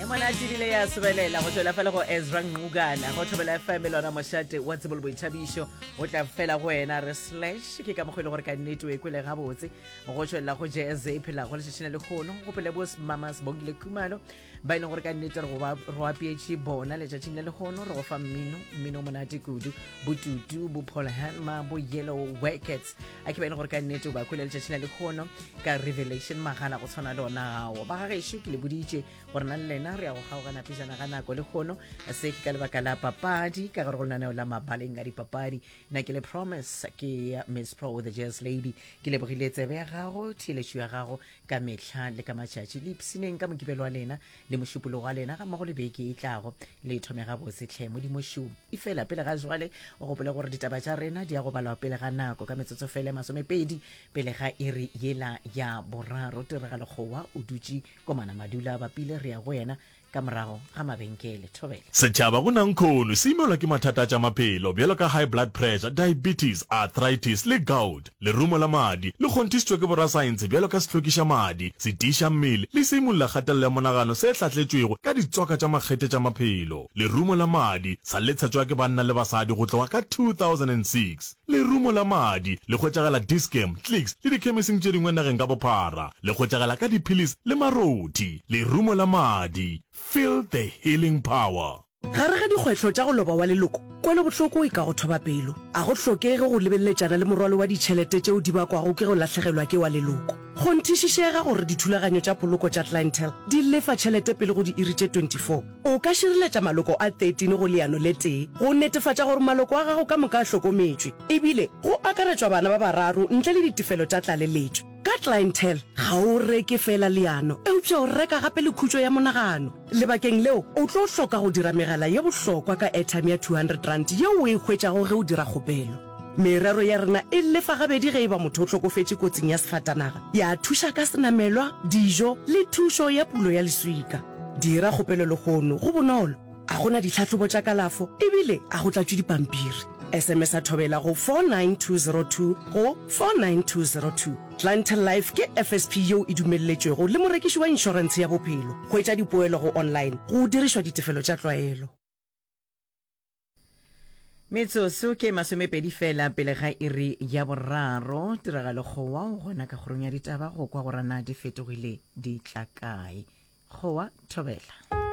Monatile ya sobelela go tswela fela go Ezra Ngugana go thobela FM lona moshate wa tsebolo boithabišo o tla fela go wena re slash ke ka mogwele gore ka network le ga botse go tswela go jazz phela go le tshina le khono go pele bo mamas bongile kumalo ba ine gore ka network go ba ro PhD bona le tshina le khono ro fa mmino monate kudu bututu bu Paul Hanma bo Yellow Wickets a ke ba ine gore ka network ba khwele le tshina le khono ka revelation magana go tshwana lona gago ba ga gešo ke le boditše gore na lena re a go gaogana pejana ga nako le kgono se ke ka lebaka la papadi ka gore go lenaneo la mabaleng a dipapadi nna ke le promise ke Miss Pro the Jazz Lady ke lebogile tsebe ya gago theeletšo ya gago ka mehla le ka matšatši le ipsineng ka mokibelo wa lena le mošupologo wa lena ga mmogo le beke e tlago le thomega botse tlhe mo dimošomo e fela pele ga jwale o gopole gore ditaba tša rena di a go balwa pele ga nako ka metsotso fela masomepedi pele ga iri yela ya boraro Tiragalogowa o dutše komana madula ba pile re ya go yena ka morago ga mabenkele thobela setšhaba go nang khono se imelwa ke mathata tša maphelo bjalo ka high blood pressure, diabetes, arthritis le gout lerumo la madi le kgonthišitšwe ke borasaense bjalo ka sehlokiša madi setiša mmele le se imolola kgatelelo ya monagano se hlatletšwego ka ditswaka tša makgete tša maphelo lerumo la madi sa le tshetšwa ke banna le basadi go tloga ka 2006 lerumo la madi le hwetšagela Dischem, Clicks le dikhemising tše dingwe nageng ka bophara le hwetšagela ka diphilis le maroti lerumo la madi. Feel the healing power. Gare ga dikgwetlho tša go loba wa leloko kwele bohloko e ka go thoba pelo a go hlokege go lebelletšana le morwalo wa ditšhelete tšeo di bakwago ke go lahlegelwa ke wa leloko go nthišišega gore dithulaganyo tša poloko tša clientele di lefa tšhelete pele go di iri tše 24 o ka širiletša maloko a 13 go leano le tee go netefatša gore maloko a gago ka moka a hlokometšwe ebile go akaretšwa bana ba bararo ntle le ditefelo tša tlaleletšo ka clientele ga o reke fela leano eupša o reka gape le khutšo ya monagano lebakeng leo o tlo hloka go dira megala ye bohlokwa ka airtime ya 200 rand yeo o e hwetšago ge o dira kgopelo merero ya rena e lefa gabedi ge e ba motho o hlokofetše kotsing ya sefatanaga ya thuša ka senamelwa dijo le thušo ya pulo ya leswika dira kgopelo le kgono go bonolo a gona ditlhatlhobo tša kalafo ebile a go tlatšwe dipampiri SMS a thobela go 49202 go 49202 Clientele Life ke FSP yo e dumelletšwego le morekiši wa inšorense ya bophelo go etša dipoelo go online go dirišwa ditefelo tša tlwaelo metsotso ke masomepedi fela pele ga iri ya boraro Tiragalogowa o gona ka kgorong ya ditaba go kwa gorana di fetogile di tla kae gowa thobela